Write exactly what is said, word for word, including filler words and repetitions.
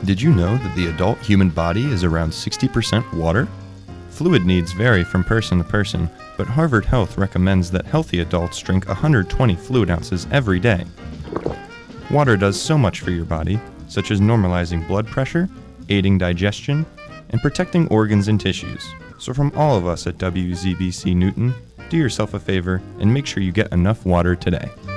Did you know that the adult human body is around sixty percent water? Fluid needs vary from person to person, but Harvard Health recommends that healthy adults drink one hundred twenty fluid ounces every day. Water does so much for your body, such as normalizing blood pressure, aiding digestion, and protecting organs and tissues. So from all of us at W Z B C Newton, do yourself a favor and make sure you get enough water today.